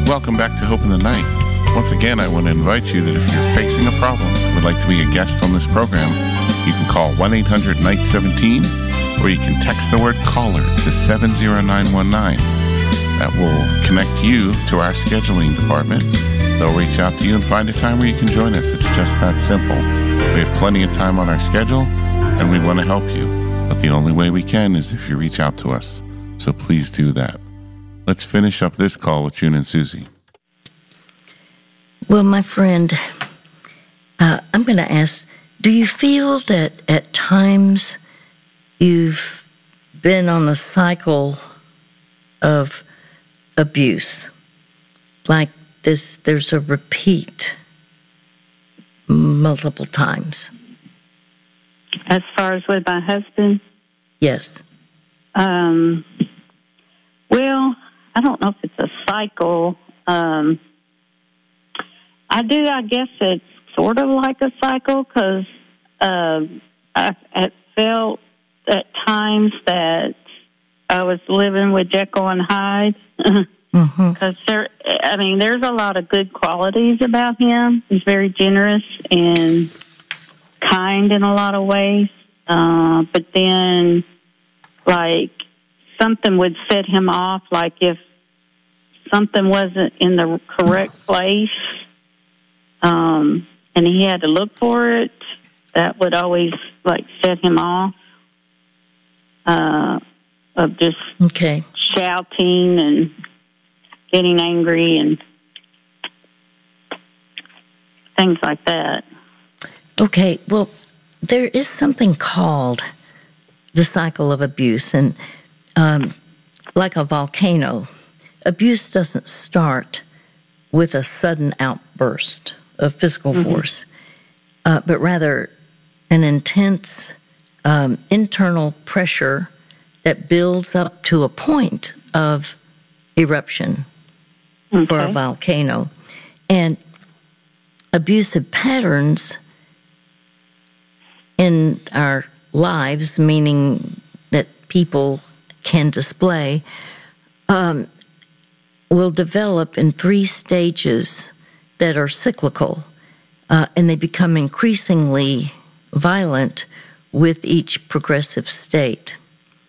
Welcome back to Hope in the Night. Once again, I want to invite you that if you're facing a problem and would like to be a guest on this program, you can call 1-800-NIGHT-17 or you can text the word caller to 70919. That will connect you to our scheduling department. They'll reach out to you and find a time where you can join us. It's just that simple. We have plenty of time on our schedule and we want to help you. But the only way we can is if you reach out to us. So please do that. Let's finish up this call with June and Susie. Well, my friend, I'm going to ask, do you feel that at times you've been on a cycle of abuse? Like there's a repeat multiple times. As far as with my husband? Yes. Well, I don't know if it's a cycle. I guess it's sort of like a cycle because I felt at times that I was living with Jekyll and Hyde. Because there's a lot of good qualities about him. He's very generous and kind in a lot of ways. But then, like, something would set him off, like if something wasn't in the correct place, and he had to look for it, that would always, like, set him off, of just shouting and getting angry and things like that. Okay, well, there is something called the cycle of abuse, and like a volcano, abuse doesn't start with a sudden outburst of physical force, but rather an intense internal pressure that builds up to a point of eruption for a volcano. And abusive patterns in our lives, meaning that people can display, will develop in 3 stages that are cyclical, and they become increasingly violent with each progressive state.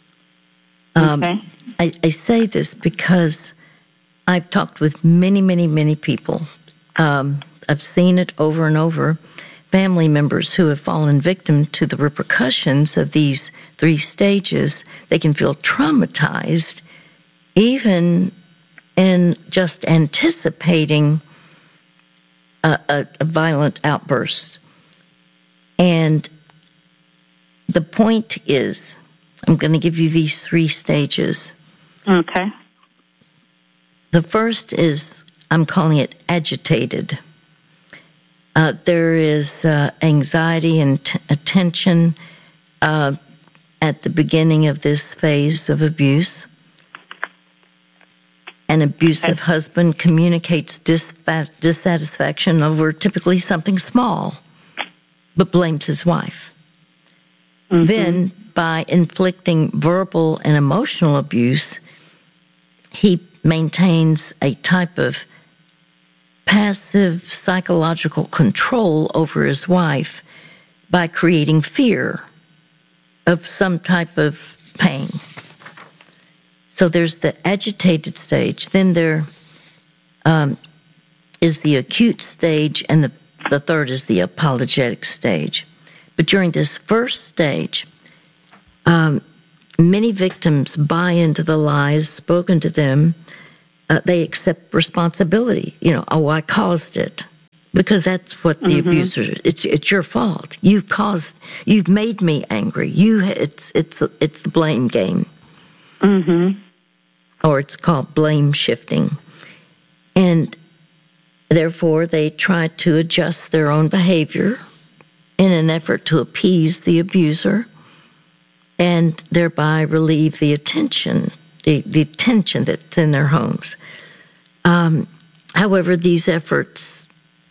I say this because I've talked with many, many, many people. I've seen it over and over. Family members who have fallen victim to the repercussions of these 3 stages, they can feel traumatized even in just anticipating a violent outburst. And the point is, I'm going to give you these 3 stages. Okay. The first is, I'm calling it agitated. There is anxiety and tension at the beginning of this phase of abuse. An abusive husband communicates dissatisfaction over typically something small, but blames his wife. Then, by inflicting verbal and emotional abuse, he maintains a type of passive psychological control over his wife by creating fear of some type of pain. So there's the agitated stage. Then there is the acute stage, and the third is the apologetic stage. But during this first stage, many victims buy into the lies spoken to them. They accept responsibility. I caused it, because that's what the abuser. It's your fault. You've made me angry. It's the blame game. Or it's called blame shifting, and therefore they try to adjust their own behavior in an effort to appease the abuser, and thereby relieve the tension that's in their homes. However, these efforts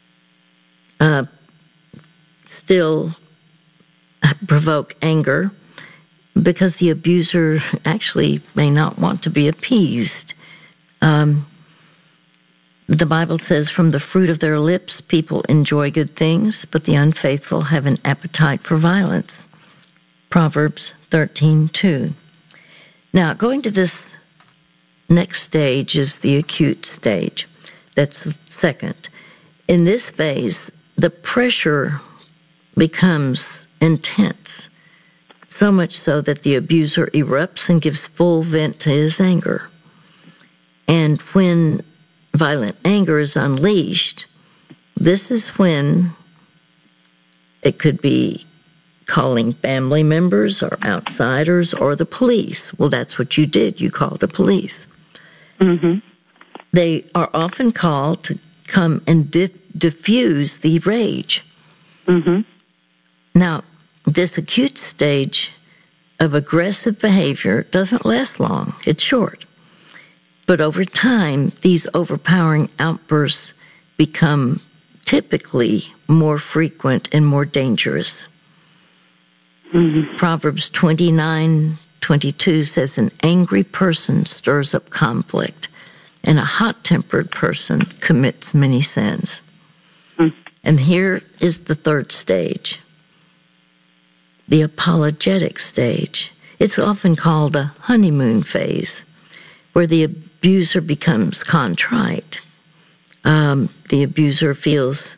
still provoke anger, because the abuser actually may not want to be appeased. The Bible says, from the fruit of their lips, people enjoy good things, but the unfaithful have an appetite for violence. Proverbs 13:2. Now, going to this next stage is the acute stage. That's the second. In this phase, the pressure becomes intense, so much so that the abuser erupts and gives full vent to his anger. And when violent anger is unleashed, this is when it could be calling family members or outsiders or the police. Well, that's what you did. You called the police. Mm-hmm. They are often called to come and diffuse the rage. Mm-hmm. Now, this acute stage of aggressive behavior doesn't last long. It's short. But over time, these overpowering outbursts become typically more frequent and more dangerous. Mm-hmm. Proverbs 29:22 says, an angry person stirs up conflict, and a hot-tempered person commits many sins. Mm. And here is the third stage, the apologetic stage. It's often called the honeymoon phase, where the abuser becomes contrite. The abuser feels,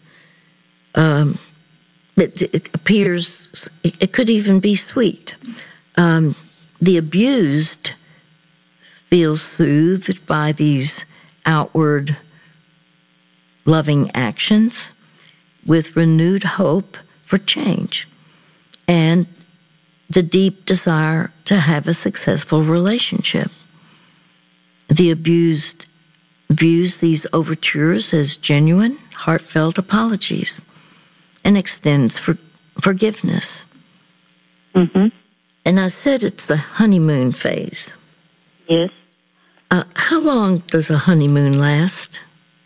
it appears, it could even be sweet. The abused feels soothed by these outward loving actions with renewed hope for change and the deep desire to have a successful relationship. The abused views these overtures as genuine, heartfelt apologies and extends forgiveness. Mm-hmm. And I said it's the honeymoon phase. Yes. How long does a honeymoon last?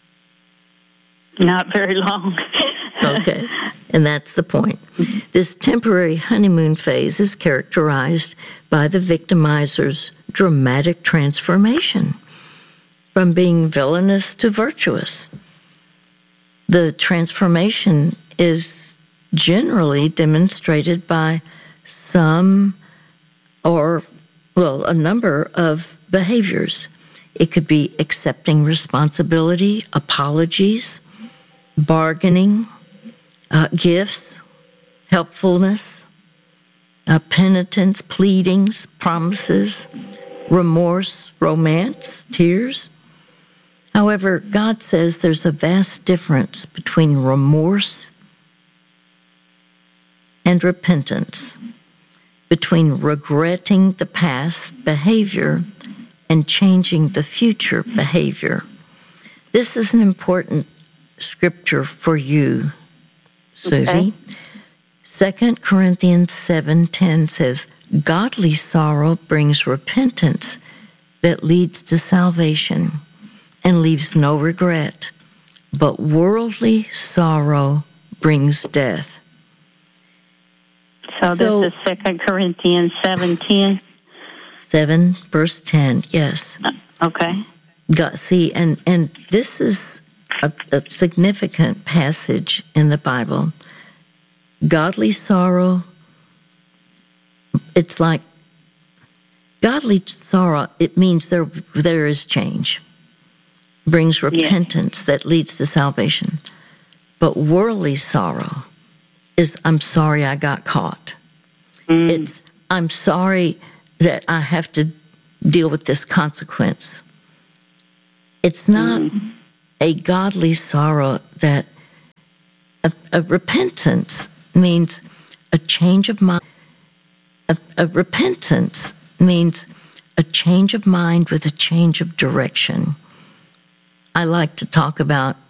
Not very long. Okay, and that's the point. This temporary honeymoon phase is characterized by the victimizer's dramatic transformation from being villainous to virtuous. The transformation is generally demonstrated by some or, well, a number of behaviors. It could be accepting responsibility, apologies, bargaining, gifts, helpfulness, penitence, pleadings, promises, remorse, romance, tears. However, God says there's a vast difference between remorse and repentance, between regretting the past behavior and changing the future behavior. This is an important scripture for you, Susie. Okay. 2 Corinthians 7:10 says, godly sorrow brings repentance that leads to salvation and leaves no regret, but worldly sorrow brings death. So this is 2 Corinthians 7:10? 7, verse 10, yes. Okay. See, and this is a significant passage in the Bible. Godly sorrow, it's like godly sorrow, it means there is change, brings repentance that leads to salvation. But worldly sorrow is, I'm sorry I got caught. It's, I'm sorry that I have to deal with this consequence. It's not a godly sorrow that a repentance means a change of mind. A repentance means a change of mind with a change of direction. I like to talk about